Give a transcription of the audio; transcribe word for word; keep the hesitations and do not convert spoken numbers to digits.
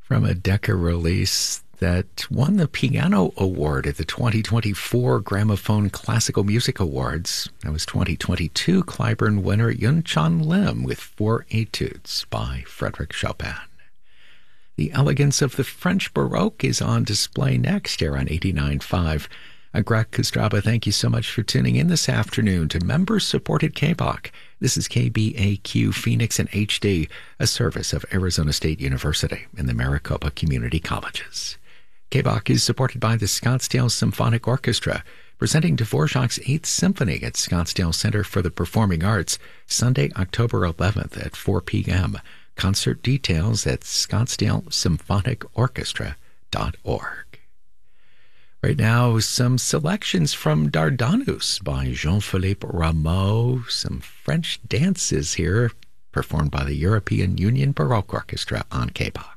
from a Decca release that won the Piano Award at the twenty twenty-four Gramophone Classical Music Awards. That was twenty twenty-two Clyburn winner Yun Chan Lim with Four Etudes by Frédéric Chopin. The elegance of the French Baroque is on display next here on eighty-nine point five. I'm Greg Kostraba. Thank you so much for tuning in this afternoon to member-supported K B O C. This is K B A Q Phoenix in H D, a service of Arizona State University and the Maricopa Community Colleges. K B O C is supported by the Scottsdale Symphonic Orchestra, presenting Dvorak's Eighth Symphony at Scottsdale Center for the Performing Arts, Sunday, October eleventh at four p.m. Concert details at scottsdale symphonic orchestra dot org. Right now, some selections from Dardanus by Jean-Philippe Rameau, some French dances here performed by the European Union Baroque Orchestra on K B O C.